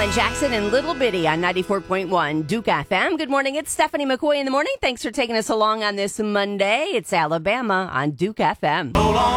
Alan Jackson and Little Bitty on 94.1 Duke FM. Good morning. It's Stephanie McCoy in the morning. Thanks for taking us along on this Monday. It's Alabama on Duke FM.